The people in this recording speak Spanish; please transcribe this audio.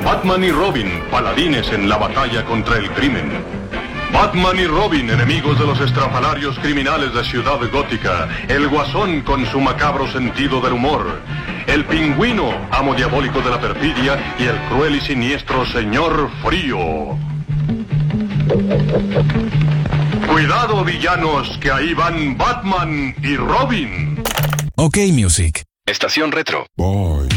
Batman y Robin, paladines en la batalla contra el crimen. Batman y Robin, enemigos de los estrafalarios criminales de Ciudad Gótica. El Guasón con su macabro sentido del humor. El Pingüino, amo diabólico de la perfidia. Y el cruel y siniestro Señor Frío. Cuidado, villanos, que ahí van Batman y Robin. OK Music. Estación Retro. Boy.